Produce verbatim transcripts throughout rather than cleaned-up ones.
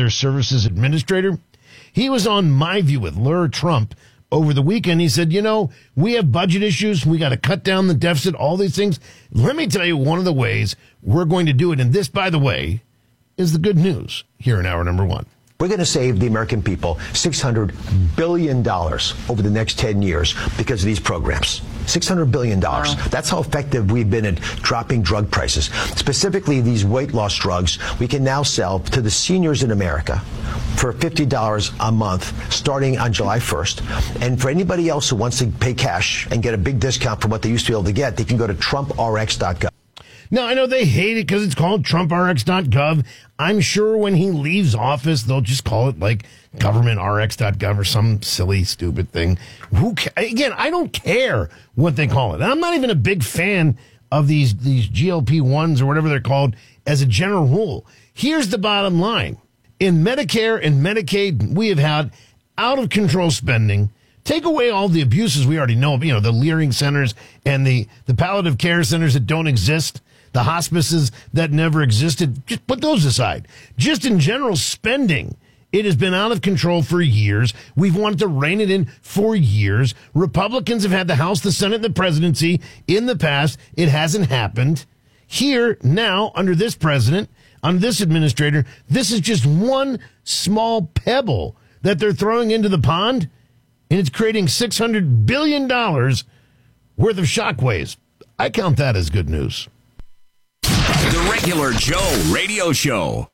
their services administrator. He was on My View with Laura Trump over the weekend. He said, you know, we have budget issues. We got to cut down the deficit, all these things. Let me tell you one of the ways we're going to do it. And this, by the way, is the good news here in hour number one. We're going to save the American people six hundred billion dollars over the next ten years because of these programs. six hundred billion dollars. Wow. That's how effective we've been at dropping drug prices. Specifically, these weight loss drugs we can now sell to the seniors in America for fifty dollars a month starting on July first. And for anybody else who wants to pay cash and get a big discount from what they used to be able to get, they can go to Trump R X dot gov. Now, I know they hate it because it's called Trump R X dot gov. I'm sure when he leaves office, they'll just call it like Government R X dot gov or some silly, stupid thing. Who ca- Again, I don't care what they call it. And I'm not even a big fan of these, these G L P ones or whatever they're called as a general rule. Here's the bottom line. In Medicare and Medicaid, we have had out-of-control spending. Take away all the abuses we already know, you know, the Leering centers and the, the palliative care centers that don't exist, the hospices that never existed. Just put those aside. Just in general spending, it has been out of control for years. We've wanted to rein it in for years. Republicans have had the House, the Senate, and the presidency in the past. It hasn't happened. Here, now, under this president, under this administrator, this is just one small pebble that they're throwing into the pond, and it's creating six hundred billion dollars worth of shockwaves. I count that as good news. The Regular Joe Radio Show.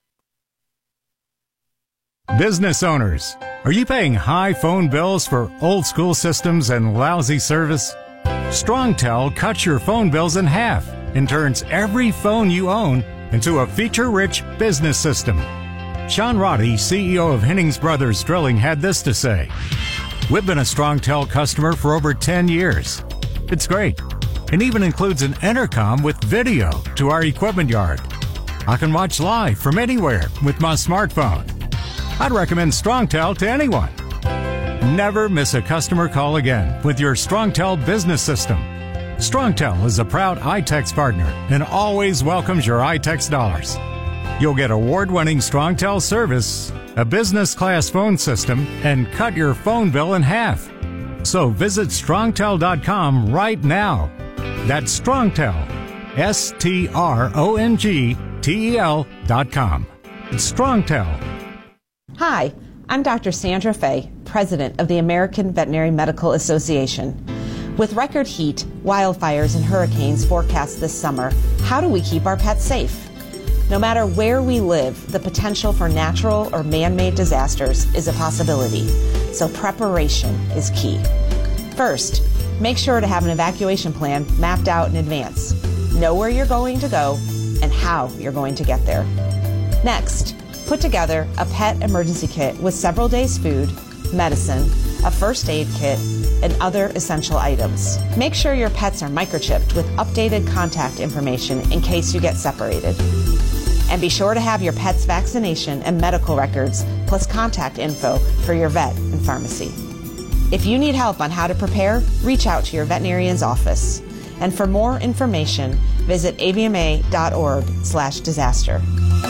Business owners, are you paying high phone bills for old school systems and lousy service? StrongTel cuts your phone bills in half and turns every phone you own into a feature-rich business system. Sean Roddy, C E O of Hennings Brothers Drilling, had this to say. We've been a StrongTel customer for over ten years. It's great. It even includes an intercom with video to our equipment yard. I can watch live from anywhere with my smartphone. I'd recommend StrongTel to anyone. Never miss a customer call again with your StrongTel business system. StrongTel is a proud iTex partner and always welcomes your iTex dollars. You'll get award-winning StrongTel service, a business-class phone system, and cut your phone bill in half. So visit strongtel dot com right now. That's StrongTel, S T R O N G T E L dot com. StrongTel. Hi, I'm Doctor Sandra Fay, President of the American Veterinary Medical Association. With record heat, wildfires, and hurricanes forecast this summer, how do we keep our pets safe? No matter where we live, the potential for natural or man-made disasters is a possibility, so preparation is key. First, make sure to have an evacuation plan mapped out in advance. Know where you're going to go and how you're going to get there. Next, put together a pet emergency kit with several days' food, medicine, a first aid kit, and other essential items. Make sure your pets are microchipped with updated contact information in case you get separated. And be sure to have your pet's vaccination and medical records, plus contact info for your vet and pharmacy. If you need help on how to prepare, reach out to your veterinarian's office. And for more information, visit A V M A dot org slash disaster.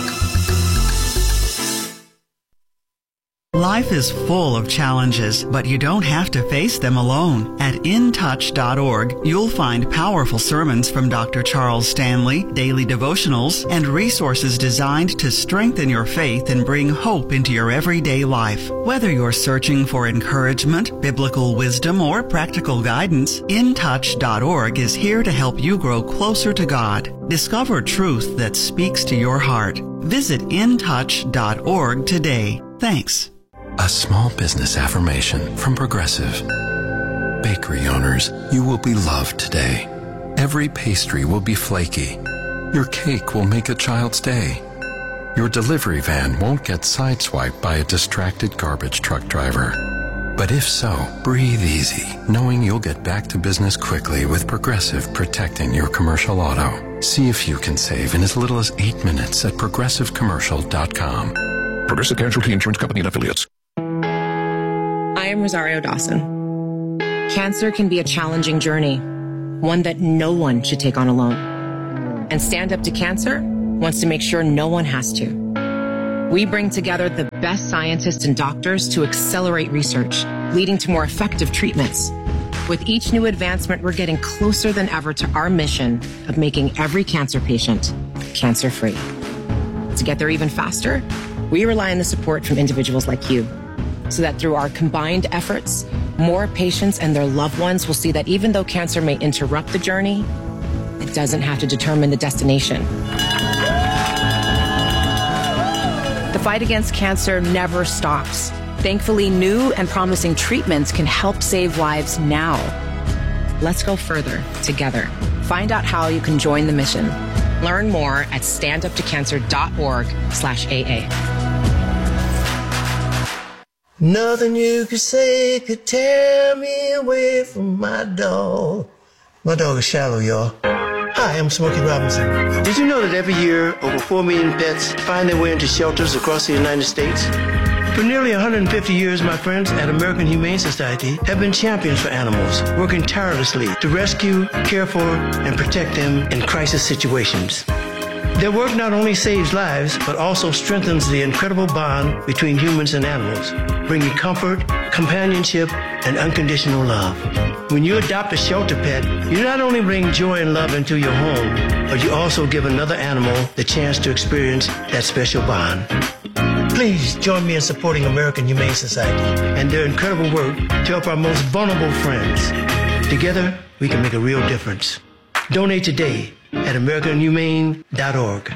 Life is full of challenges, but you don't have to face them alone. At in touch dot org, you'll find powerful sermons from Doctor Charles Stanley, daily devotionals, and resources designed to strengthen your faith and bring hope into your everyday life. Whether you're searching for encouragement, biblical wisdom, or practical guidance, in touch dot org is here to help you grow closer to God. Discover truth that speaks to your heart. Visit in touch dot org today. Thanks. A small business affirmation from Progressive. Bakery owners, you will be loved today. Every pastry will be flaky. Your cake will make a child's day. Your delivery van won't get sideswiped by a distracted garbage truck driver. But if so, breathe easy, knowing you'll get back to business quickly with Progressive protecting your commercial auto. See if you can save in as little as eight minutes at progressive commercial dot com. Progressive Casualty Insurance Company and Affiliates. I am Rosario Dawson. Cancer can be a challenging journey, one that no one should take on alone. And Stand Up to Cancer wants to make sure no one has to. We bring together the best scientists and doctors to accelerate research, leading to more effective treatments. With each new advancement, we're getting closer than ever to our mission of making every cancer patient cancer-free. To get there even faster, we rely on the support from individuals like you, so that through our combined efforts, more patients and their loved ones will see that even though cancer may interrupt the journey, it doesn't have to determine the destination. The fight against cancer never stops. Thankfully, new and promising treatments can help save lives now. Let's go further together. Find out how you can join the mission. Learn more at standuptocancer.org slash AA. Nothing you could say could tear me away from my dog. My dog is Shallow, y'all. Hi, I'm Smokey Robinson. Did you know that every year, over four million pets find their way into shelters across the United States? For nearly one hundred fifty years, my friends at American Humane Society have been champions for animals, working tirelessly to rescue, care for, and protect them in crisis situations. Their work not only saves lives, but also strengthens the incredible bond between humans and animals, bringing comfort, companionship, and unconditional love. When you adopt a shelter pet, you not only bring joy and love into your home, but you also give another animal the chance to experience that special bond. Please join me in supporting American Humane Society and their incredible work to help our most vulnerable friends. Together, we can make a real difference. Donate today at american humane dot org.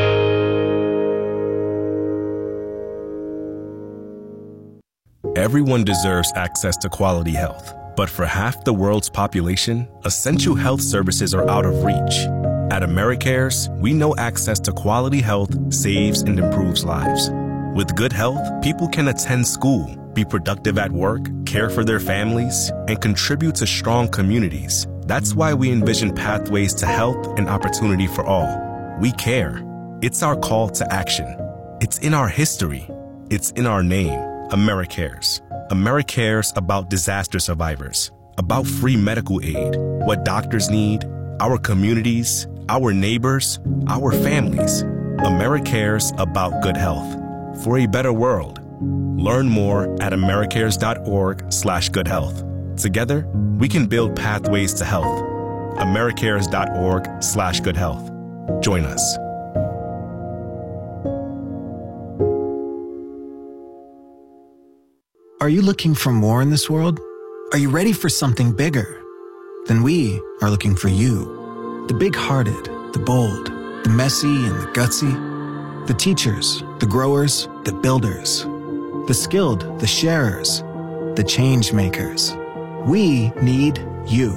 Everyone deserves access to quality health, but for half the world's population, essential health services are out of reach. At AmeriCares, we know access to quality health saves and improves lives. With good health, people can attend school, be productive at work, care for their families, and contribute to strong communities. That's why we envision pathways to health and opportunity for all. We care. It's our call to action. It's in our history. It's in our name, AmeriCares. AmeriCares about disaster survivors, about free medical aid, what doctors need, our communities, our neighbors, our families. AmeriCares about good health. For a better world. Learn more at americares.org slash good health. Together, we can build pathways to health. americares.org slash good health. Join us. Are you looking for more in this world? Are you ready for something bigger? Then we are looking for you. The big-hearted, the bold, the messy and the gutsy. The teachers, the growers, the builders, the skilled, the sharers, the change makers. We need you.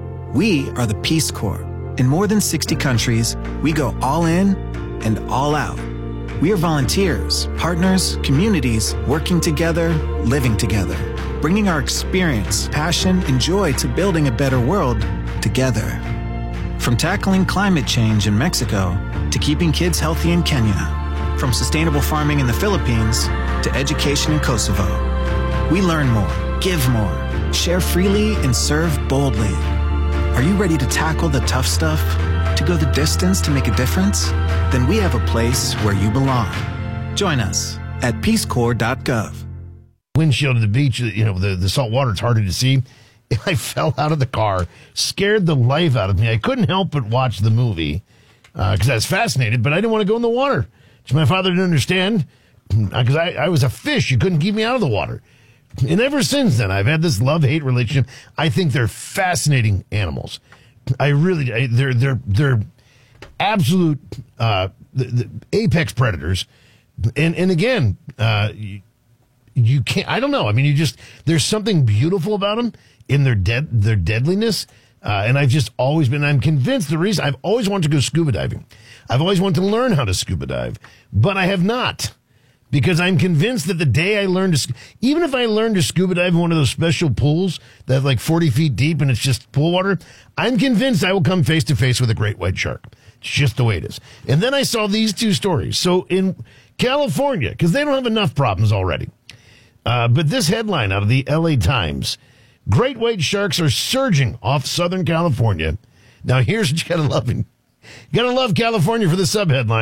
We are the Peace Corps. In more than sixty countries, we go all in and all out. We are volunteers, partners, communities, working together, living together, bringing our experience, passion, and joy to building a better world together. From tackling climate change in Mexico to keeping kids healthy in Kenya, from sustainable farming in the Philippines to education in Kosovo. We learn more, give more, share freely, and serve boldly. Are you ready to tackle the tough stuff? To go the distance to make a difference? Then we have a place where you belong. Join us at peace corps dot gov. Windshield of the beach, you know, the, the salt water, it's harder to see. I fell out of the car, scared the life out of me. I couldn't help but watch the movie because uh, I was fascinated, but I didn't want to go in the water. Which my father didn't understand because I, I was a fish. You couldn't keep me out of the water. And ever since then, I've had this love-hate relationship. I think they're fascinating animals. I really, I, they're they're they're absolute uh, the, the apex predators. And and again, uh, you, you can't. I don't know. I mean, you just there's something beautiful about them in their dead their deadliness. Uh, and I've just always been. I'm convinced the reason I've always wanted to go scuba diving. I've always wanted to learn how to scuba dive, but I have not. Because I'm convinced that the day I learn to, even if I learn to scuba dive in one of those special pools that have like forty feet deep and it's just pool water, I'm convinced I will come face to face with a great white shark. It's just the way it is. And then I saw these two stories. So in California, because they don't have enough problems already, uh, but this headline out of the L A Times, great white sharks are surging off Southern California. Now here's what you gotta love. You gotta love California for the subheadline.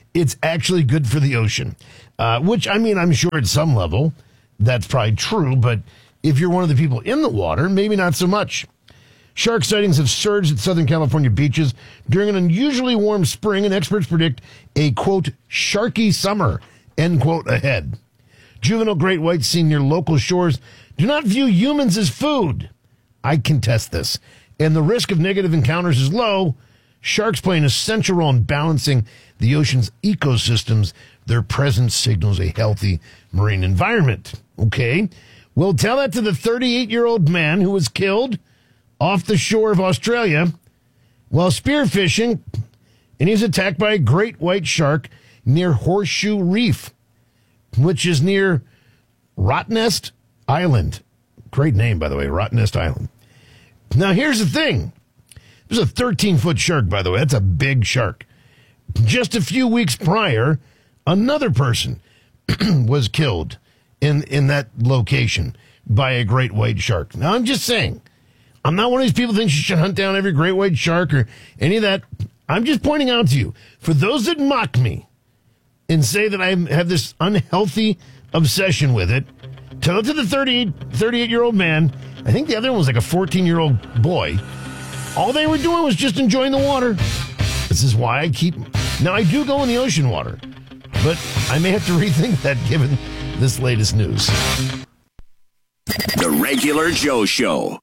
it's actually good for the ocean. Uh, which, I mean, I'm sure at some level that's probably true, but if you're one of the people in the water, maybe not so much. Shark sightings have surged at Southern California beaches during an unusually warm spring, and experts predict a, quote, sharky summer, end quote, ahead. Juvenile great whites seen near local shores do not view humans as food. I contest this. And the risk of negative encounters is low. Sharks play an essential role in balancing the ocean's ecosystems. Their presence signals a healthy marine environment. Okay, well, tell that to the thirty-eight-year-old man who was killed off the shore of Australia while spearfishing, and he's attacked by a great white shark near Horseshoe Reef, which is near Rottnest Island. Great name, by the way, Rottnest Island. Now, here's the thing. There's a thirteen-foot shark, by the way. That's a big shark. Just a few weeks prior, another person was killed in, in that location by a great white shark. Now, I'm just saying, I'm not one of these people who thinks you should hunt down every great white shark or any of that. I'm just pointing out to you, for those that mock me and say that I have this unhealthy obsession with it, tell it to the thirty-eight-year-old man. I think the other one was like a fourteen-year-old boy. All they were doing was just enjoying the water. This is why I keep... Now, I do go in the ocean water, but I may have to rethink that given this latest news. The Regular Joe Show.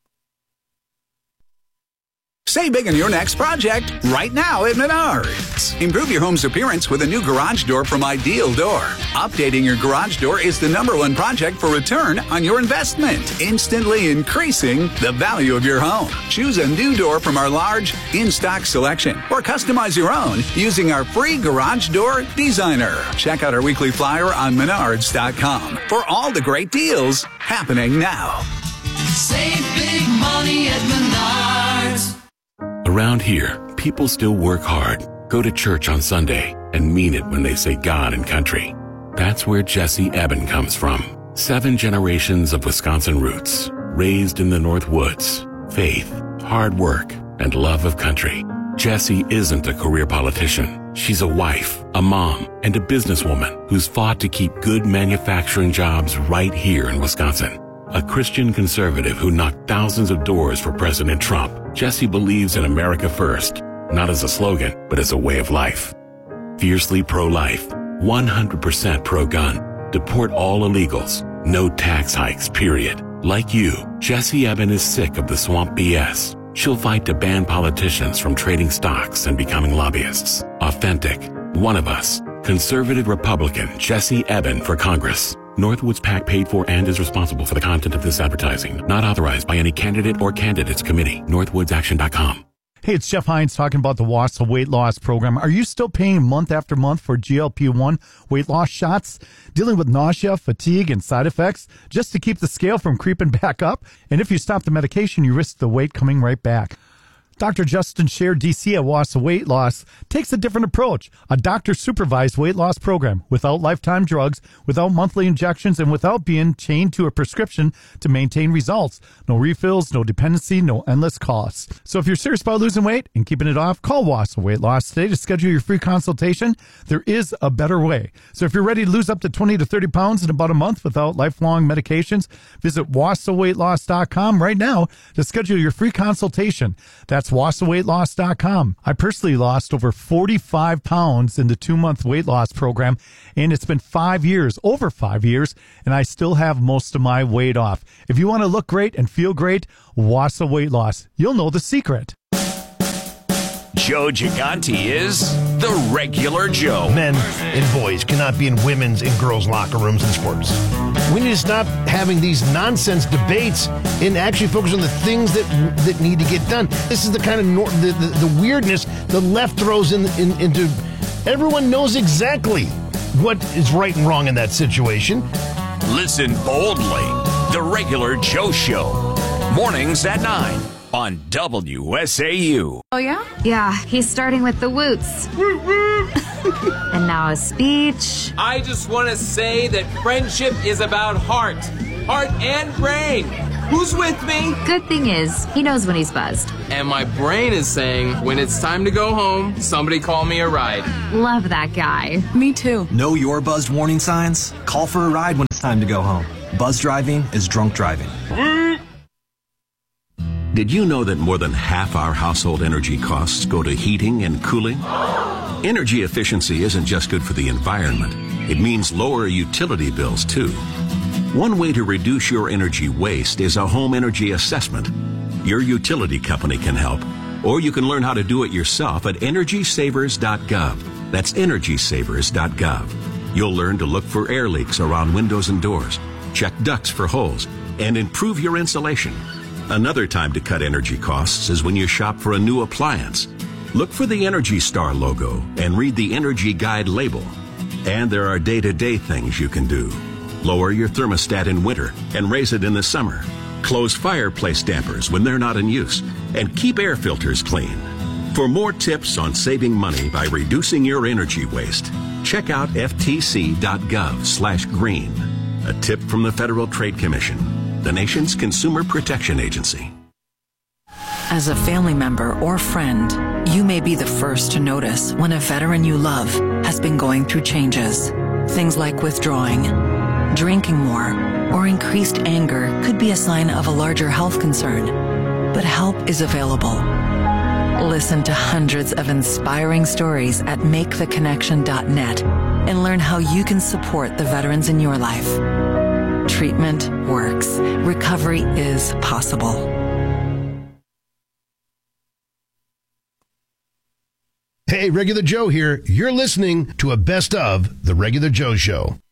Save big on your next project right now at Menards. Improve your home's appearance with a new garage door from Ideal Door. Updating your garage door is the number one project for return on your investment, instantly increasing the value of your home. Choose a new door from our large in-stock selection or customize your own using our free garage door designer. Check out our weekly flyer on menards dot com for all the great deals happening now. Save big money at Menards. Around here, people still work hard, go to church on Sunday, and mean it when they say God and country. That's where Jesse Eben comes from. Seven generations of Wisconsin roots, raised in the North Woods, faith, hard work, and love of country. Jessie isn't a career politician. She's a wife, a mom, and a businesswoman who's fought to keep good manufacturing jobs right here in Wisconsin. A Christian conservative who knocked thousands of doors for President Trump, Jessie believes in America first, not as a slogan, but as a way of life. Fiercely pro-life, one hundred percent pro-gun, deport all illegals, no tax hikes, period. Like you, Jessie Eben is sick of the swamp B S. She'll fight to ban politicians from trading stocks and becoming lobbyists. Authentic, one of us, conservative Republican Jessie Eben for Congress. Northwoods PAC paid for and is responsible for the content of this advertising. Not authorized by any candidate or candidates committee. northwoods action dot com. Hey, it's Jeff Hines talking about the WASA weight loss program. Are you still paying month after month for G L P one weight loss shots? Dealing with nausea, fatigue, and side effects just to keep the scale from creeping back up? And if you stop the medication, you risk the weight coming right back. Doctor Justin Scher, D C at WASA Weight Loss, takes a different approach. A doctor-supervised weight loss program without lifetime drugs, without monthly injections, and without being chained to a prescription to maintain results. No refills, no dependency, no endless costs. So if you're serious about losing weight and keeping it off, call WASA Weight Loss today to schedule your free consultation. There is a better way. So if you're ready to lose up to twenty to thirty pounds in about a month without lifelong medications, visit wasa weight loss dot com right now to schedule your free consultation. That's wasa weight loss dot com. I personally lost over forty-five pounds in the two-month weight loss program, and it's been five years, over five years, and I still have most of my weight off. If you want to look great and feel great, WASA Weight Loss. You'll know the secret. Joe Gigante is the Regular Joe. Men and boys cannot be in women's and girls' locker rooms in sports. We need to stop having these nonsense debates and actually focus on the things that that need to get done. This is the kind of nor- the, the, the weirdness the left throws in, in into. Everyone knows exactly what is right and wrong in that situation. Listen boldly. The Regular Joe Show. Mornings at nine. On W S A U. Oh, yeah? Yeah, he's starting with the woots. And now a speech. I just want to say that friendship is about heart. heart, and brain. Who's with me? Good thing is, he knows when he's buzzed. And my brain is saying, when it's time to go home, somebody call me a ride. Love that guy. Me too. Know your buzzed warning signs? Call for a ride when it's time to go home. Buzz driving is drunk driving. Did you know that more than half our household energy costs go to heating and cooling? Energy efficiency isn't just good for the environment. It means lower utility bills, too. One way to reduce your energy waste is a home energy assessment. Your utility company can help, or you can learn how to do it yourself at energy savers dot gov. That's energy savers dot gov. You'll learn to look for air leaks around windows and doors, check ducts for holes, and improve your insulation. Another time to cut energy costs is when you shop for a new appliance. Look for the Energy Star logo and read the Energy Guide label. And there are day-to-day things you can do. Lower your thermostat in winter and raise it in the summer. Close fireplace dampers when they're not in use. And keep air filters clean. For more tips on saving money by reducing your energy waste, check out f t c dot gov slash green. A tip from the Federal Trade Commission, the nation's consumer protection agency. As a family member or friend, you may be the first to notice when a veteran you love has been going through changes. Things like withdrawing, drinking more, or increased anger could be a sign of a larger health concern. But help is available. Listen to hundreds of inspiring stories at make the connection dot net and learn how you can support the veterans in your life. Treatment works. Recovery is possible. Hey, Regular Joe here. You're listening to a best of The Regular Joe Show.